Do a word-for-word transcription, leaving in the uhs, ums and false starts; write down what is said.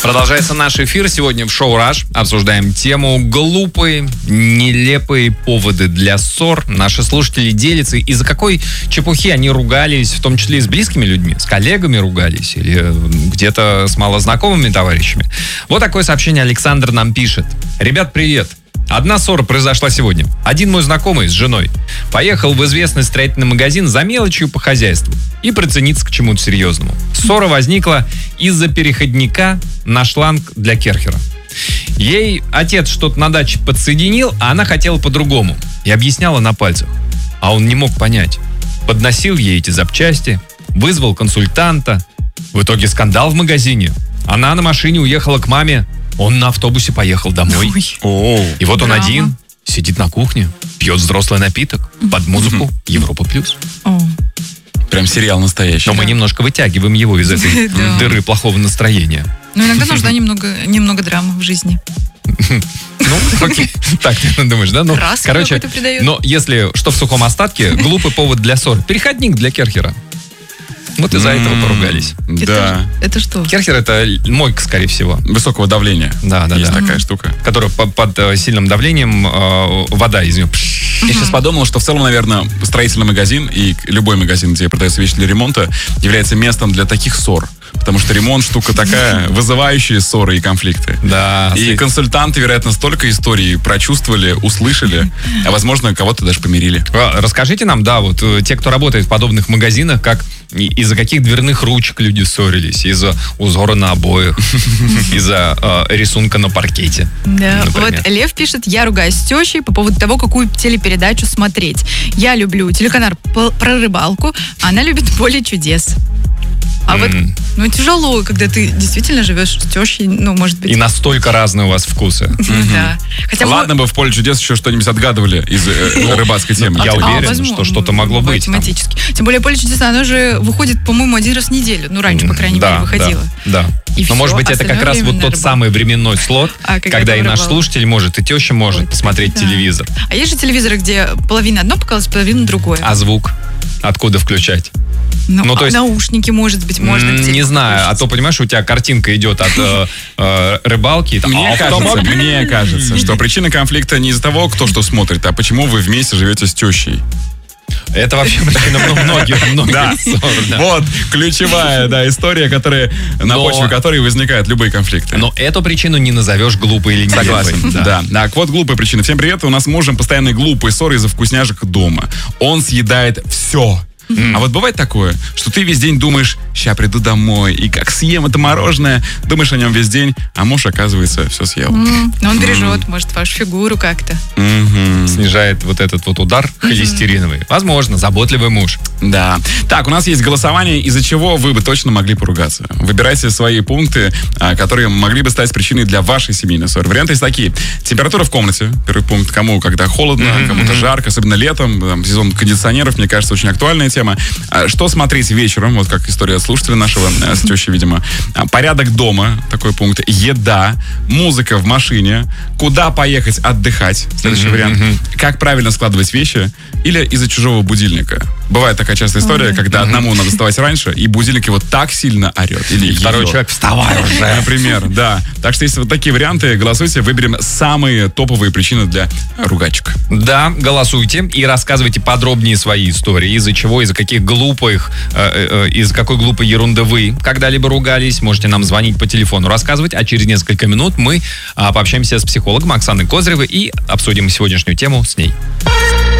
Продолжается наш эфир. Сегодня в шоу «Раш» обсуждаем тему глупые, нелепые поводы для ссор. Наши слушатели делятся, из-за какой чепухи они ругались, в том числе и с близкими людьми, с коллегами ругались или где-то с малознакомыми товарищами. Вот такое сообщение Александр нам пишет. Ребят, привет. Одна ссора произошла сегодня. Один мой знакомый с женой поехал в известный строительный магазин за мелочью по хозяйству и прицениться к чему-то серьезному. Ссора возникла из-за переходника на шланг для керхера. Ей отец что-то на даче подсоединил, а она хотела по-другому. И объясняла на пальцах. А он не мог понять. Подносил ей эти запчасти, вызвал консультанта. В итоге скандал в магазине. Она на машине уехала к маме. Он на автобусе поехал домой. Ой. И вот Драма. он один сидит на кухне, пьет взрослый напиток под музыку Европа плюс. Прям сериал настоящий. Но мы немножко вытягиваем его из этой Да. дыры плохого настроения. Ну, иногда нужна немного, немного драмы в жизни. Ну, окей. Так ты думаешь, да? Ну, Краски короче, какой-то придает. но если что в сухом остатке, глупый повод для ссор. Переходник для керхера. Вот из-за этого поругались. Да. Это, это что? Керхер — это мойка, скорее всего. Высокого давления. Да, да, Есть да. такая штука. Которая под, под э, сильным давлением э, вода из нее. Я сейчас подумал, что в целом, наверное, строительный магазин и любой магазин, где продаются вещи для ремонта, является местом для таких ссор. Потому что ремонт штука такая, вызывающая ссоры и конфликты. Да. И консультанты, вероятно, столько историй прочувствовали, услышали, а возможно, кого-то даже помирили. А, Расскажите нам, да, вот э, те, кто работает в подобных магазинах, как и- из-за каких дверных ручек люди ссорились, из-за узора на обоях, из-за э, рисунка на паркете. Да, например. вот Лев пишет, я ругаюсь с тещей по поводу того, какую телепередачу смотреть. Я люблю телеканал по- про рыбалку, а она любит поле чудес. А вот, М. ну, тяжело, когда ты действительно живешь с тещей, ну, может быть. И настолько разные у вас вкусы. Ну, да. Хотя мы- Ладно бы в поле чудес еще что-нибудь отгадывали из э, рыбацкой темы. Я А, уверен, возможно, что что-то могло быть там. Тематически. Тем более поле чудес, оно же выходит, по-моему, один раз в неделю. Ну, раньше, по крайней Да, мере, выходило. Да, да. И Но всё, может быть это как остальное раз время вот на тот рыбалку. самый временной слот, А, когда когда и ты наш рыбалку. слушатель может, и теща может Ой, посмотреть да. телевизор. А есть же телевизоры, где половина одно показалось, половина другое. А звук? Откуда включать? Ну, ну, то а есть- наушники, может быть, можно. М, к телеку Не знаю, а подключить. то, понимаешь, у тебя картинка идет от э, э, рыбалки. и там, Мне а кажется, автомобиль. мне кажется, что причина конфликта не из-за того, кто что смотрит, а почему вы вместе живете с тещей. Это вообще причина многих, многих Да. ссор, да. Вот ключевая, да, история, которая, на Но- почве которой возникают любые конфликты. Но эту причину не назовешь глупой или нелепой. Согласен, Да. да. Так, вот глупая причина. Всем привет, у нас с мужем постоянные глупые ссоры из-за вкусняшек дома. Он съедает все. А вот бывает такое, что ты весь день думаешь, ща приду домой, и как съем это мороженое, думаешь о нем весь день, а муж, оказывается, все съел. М, Но он бережет, может, вашу фигуру как-то. Мгм. Снижает вот этот вот удар холестериновый. Возможно, заботливый муж. Да. Так, у нас есть голосование, из-за чего вы бы точно могли поругаться. Выбирайте свои пункты, а, которые могли бы стать причиной для вашей семейной ссоры. Варианты есть такие. Температура в комнате. Первый пункт. Кому когда холодно, кому-то жарко, особенно летом. Там, сезон кондиционеров, мне кажется, очень актуальная тема. А, Что смотреть вечером? Вот как история от слушателя нашего э, с тещей, видимо. А, Порядок дома. Такой пункт. Еда. Музыка в машине. Куда поехать отдыхать? Следующий вариант. Как правильно складывать вещи? Или из-за чужого будильника. Бывает такая частая история, когда одному надо вставать раньше, и будильник его так сильно орет. Или Второй ее. человек, вставай уже. Например, да. Так что, если вот такие варианты, голосуйте, выберем самые топовые причины для ругачек. Да, голосуйте и рассказывайте подробнее свои истории. Из-за чего, из-за каких глупых, э, э, из-за какой глупой ерунды вы когда-либо ругались. Можете нам звонить по телефону, рассказывать. А через несколько минут мы а, пообщаемся с психологом Оксаной Козыревой и обсудим сегодняшнюю тему с ней.